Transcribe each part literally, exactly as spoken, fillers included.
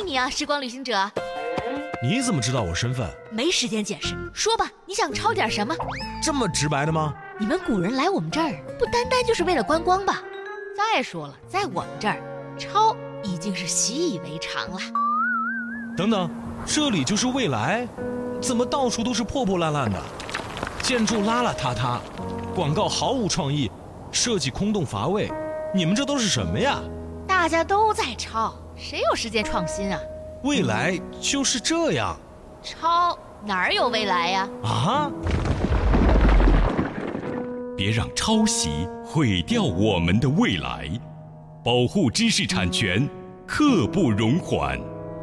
你啊，时光旅行者。 你怎么知道我身份？ 没时间解释，说吧，你想抄点什么？ 这么直白的吗？ 你们古人来我们这儿，不单单就是为了观光吧？再说了，在我们这儿，抄已经是习以为常了。 等等，这里就是未来？怎么到处都是破破烂烂的，建筑邋邋遢遢，广告毫无创意，设计空洞乏味，你们这都是什么呀？ 大家都在抄，谁有时间创新啊？ 未来就是这样。 抄哪儿有未来呀？ 啊！ 别让抄袭毁掉我们的未来，保护知识产权，刻不容缓。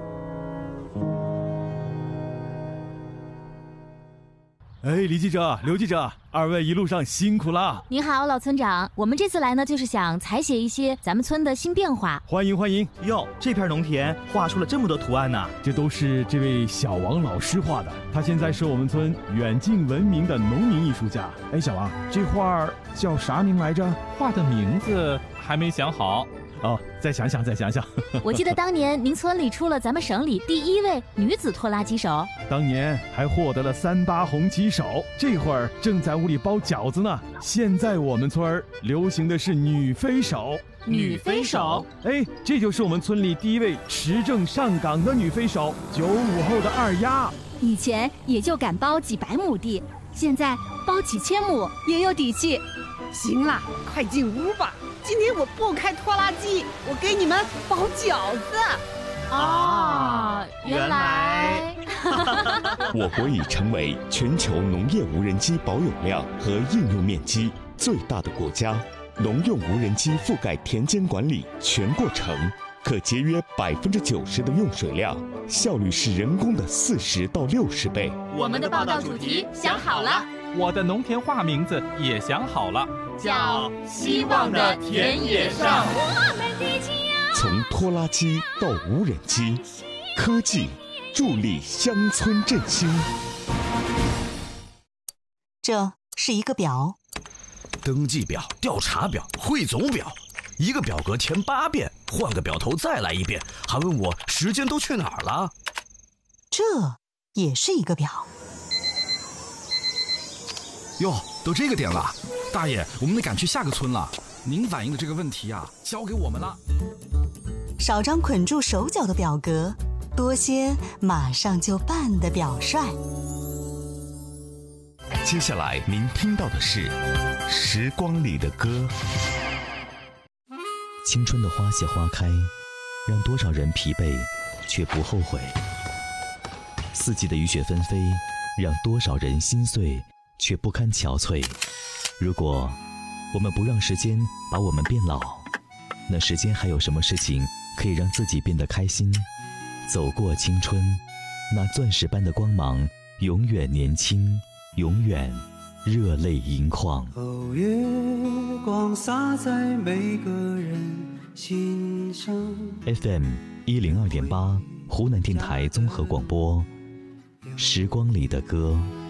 哎，李记者、刘记者，二位一路上辛苦了。 您好，老村长，我们这次来呢，就是想采写一些咱们村的新变化。 欢迎欢迎！ 哟，这片农田画出了这么多图案呢、啊， 这都是这位小王老师画的。他现在是我们村远近闻名的农民艺术家。哎，小王，这画叫啥名来着？ 画的名字还没想好。 哦，再想想，再想想。 我记得当年您村里出了咱们省里第一位女子拖拉机手， 当年还获得了三八红旗手。这会儿正在屋里包饺子呢。现在我们村儿流行的是女飞手。 女飞手？ 哎，这就是我们村里第一位持证上岗的女飞手，九五后的二丫。 以前也就敢包几百亩地，现在包几千亩也有底气。 行了，快进屋吧。今天我不开拖拉机，我给你们包饺子。 啊，原来我国已成为全球农业无人机保有量和应用面积最大的国家，农用无人机覆盖田间管理全过程，可节约百分之九十的用水量，效率是人工的四十到六十倍。 我们的报道主题想好了， 我的农田画名字也想好了， 叫希望的田野上。 从拖拉机到无人机，科技助力乡村振兴。 这是一个表， 登记表、调查表、汇总表，一个表格填八遍，换个表头再来一遍，还问我时间都去哪儿了。 这也是一个表。 哟，都这个点了，大爷，我们得赶去下个村了。您反映的这个问题啊，交给我们了。 少张捆住手脚的表格，多些马上就办的表率。 接下来您听到的是《时光里的歌》。 青春的花谢花开，让多少人疲惫却不后悔；四季的雨雪纷飞，让多少人心碎却不堪憔悴。如果我们不让时间把我们变老，那时间还有什么事情可以让自己变得开心？走过青春，那钻石般的光芒永远年轻，永远热泪盈眶。 哦，月光洒在每个人心上。 F M 一零二点八，湖南电台综合广播，时光里的歌。